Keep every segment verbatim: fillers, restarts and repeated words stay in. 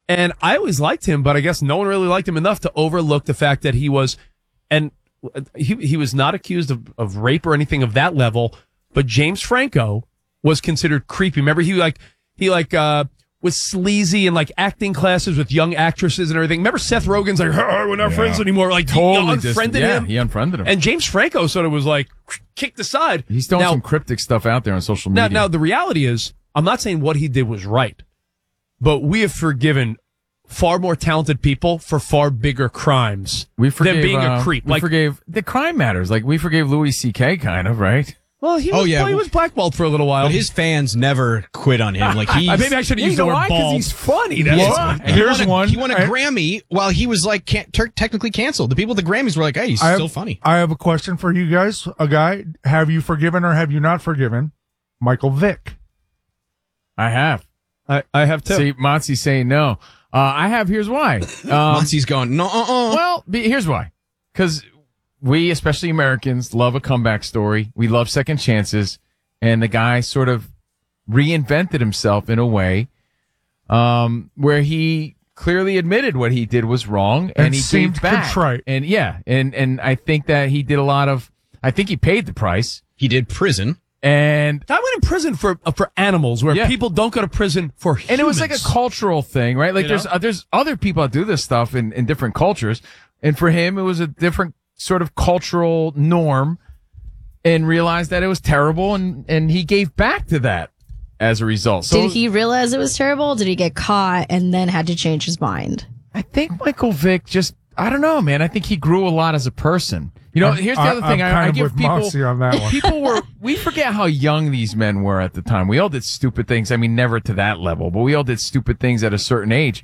And I always liked him, but I guess no one really liked him enough to overlook the fact that he was, and he he was not accused of, of rape or anything of that level, but James Franco was considered creepy. Remember, he like, he like, uh, was sleazy in like acting classes with young actresses and everything. Remember Seth Rogen's like, oh, we're not yeah. friends anymore. Like, totally he unfriended yeah, him. he unfriended him. And James Franco sort of was like, kicked aside. He's throwing now, some cryptic stuff out there on social media. Now, now, the reality is, I'm not saying what he did was right, but we have forgiven far more talented people for far bigger crimes we forgave, than being uh, a creep. We like, forgave, the crime matters. Like, we forgave Louis C K kind of, right? Well, he was, oh, yeah. well, he was blackballed for a little while. But his fans never quit on him. Like he, maybe I should have used the word why? bald. He's funny. That's yes. why. He Here's won a, one. He won a I, Grammy while he was like can't, ter- technically canceled. The people at the Grammys were like, "Hey, he's I still have, funny." I have a question for you guys. A guy, have you forgiven or have you not forgiven Michael Vick? I have. I, I have too. See, Mozzie's saying no. Uh, I have. Here's why. Um, Mozzie's going, no, uh-uh. Well, be, here's why. Because we, especially Americans, love a comeback story. We love second chances. And the guy sort of reinvented himself in a way um, where he clearly admitted what he did was wrong, and, and he seemed gave back. contrite. And yeah, and and I think that he did a lot of. I think he paid the price. He did prison. And I went in prison for uh, for animals, where yeah. people don't go to prison for humans. And it was like a cultural thing, right? Like you there's uh, there's other people that do this stuff in, in different cultures, and for him it was a different sort of cultural norm, and realized that it was terrible, and and he gave back to that as a result. So did he realize it was terrible? Did he get caught and then had to change his mind? I think Michael Vick just I don't know, man. I think he grew a lot as a person. You know, I'm, here's the other I, thing. I'm I, I kind of give with people Moxie on that one. People were we forget how young these men were at the time. We all did stupid things. I mean, never to that level, but we all did stupid things at a certain age.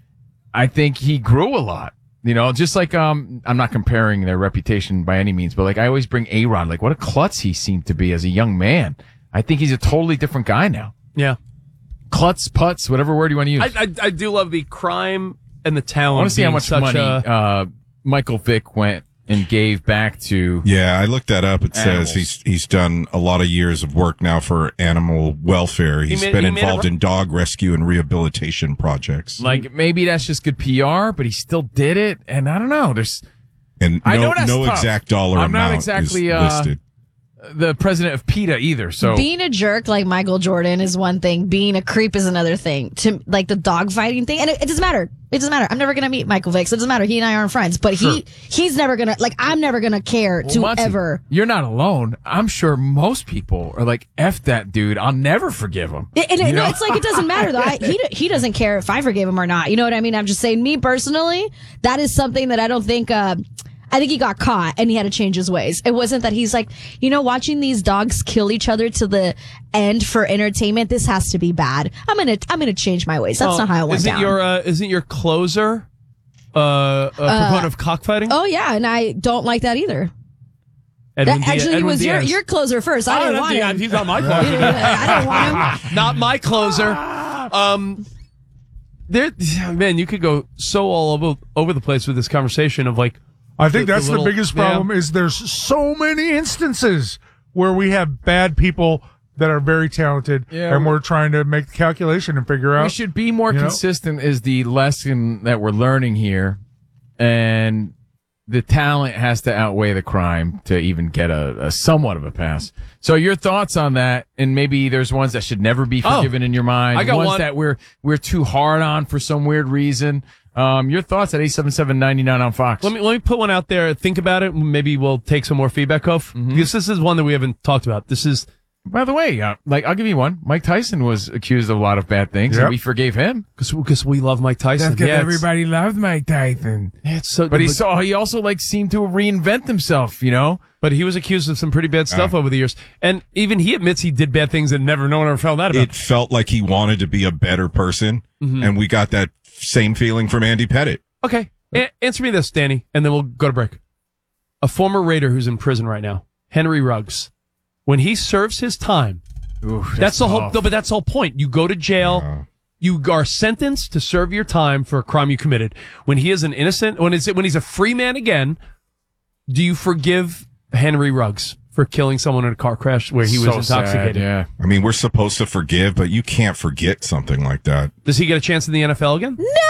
I think he grew a lot. You know, just like um, I'm not comparing their reputation by any means, but like I always bring A-Rod. Like, what a klutz he seemed to be as a young man. I think he's a totally different guy now. Yeah, klutz, putz, whatever word you want to use. I, I, I do love the crime and the talent. I want to see how much money a... uh, Michael Vick went and gave back to. Yeah, I looked that up. It animals. says he's he's done a lot of years of work now for animal welfare. He's He made- been he made involved a- in dog rescue and rehabilitation projects. Like, maybe that's just good P R, but he still did it. And I don't know. There's and I no, know that's no tough. exact dollar I'm not amount exactly, is uh, listed. the president of PETA either. So Being a jerk like Michael Jordan is one thing. Being a creep is another thing. To like the dog fighting thing, and it, it doesn't matter. It doesn't matter. I'm never gonna meet Michael Vick, so it doesn't matter. He and I aren't friends, but Sure. he he's never gonna like. I'm never gonna care Well, to Monty, ever. You're not alone. I'm sure most people are like, F that dude. I'll never forgive him. And it, You no, know? it's like it doesn't matter though. I, he he doesn't care if I forgave him or not. You know what I mean? I'm just saying, me personally, that is something that I don't think. Uh, I think he got caught and he had to change his ways. It wasn't that he's like, you know, watching these dogs kill each other to the end for entertainment. This has to be bad. I'm gonna I'm gonna change my ways. That's Oh, not how it went isn't down. your uh, isn't your closer uh, a proponent of cockfighting? Oh yeah, and I don't like that either. Edwin That Diaz- actually Edwin was your Diaz. your closer first. I Oh, didn't that's want Diaz. him. He's not my closer. I didn't want him. Not my closer. Um, there, man, you could go so all over over the place with this conversation of like. I think the- the that's the, little- biggest problem yeah. is there's so many instances where we have bad people that are very talented, Yeah, and we- we're trying to make the calculation and figure out. We should be more you know? consistent is the lesson that we're learning here. And the talent has to outweigh the crime to even get a, a somewhat of a pass. So your thoughts on that, and maybe there's ones that should never be Oh, forgiven in your mind. I got ones one. that we're we're too hard on for some weird reason. Um, your thoughts at eight seven seven, nine nine on Fox. Let me let me put one out there. Think about it. Maybe we'll take some more feedback off. Mm-hmm. Because this is one that we haven't talked about. This is By the way, uh, like I'll give you one. Mike Tyson was accused of a lot of bad things, Yep. and we forgave him. because we love Mike Tyson. That's 'cause Yeah, it's- everybody loved Mike Tyson. yeah, it's so. But he saw he also like seemed to reinvent himself, you know? But he was accused of some pretty bad stuff over the years, and even he admits he did bad things that never no one ever found out about. It felt like he wanted to be a better person, Mhm. and we got that same feeling from Andy Pettit. Okay, a- answer me this, Danny, and then we'll go to break. A former Raider who's in prison right now, Henry Ruggs, when he serves his time, Ooh, that's, that's the whole. tough. No, but that's the whole point. You go to jail. Uh, You are sentenced to serve your time for a crime you committed. When he is an innocent, when it's when he's a free man again, do you forgive Henry Ruggs for killing someone in a car crash where he was So intoxicated? sad, yeah. I mean, we're supposed to forgive, but you can't forget something like that. Does he get a chance in the N F L again? No.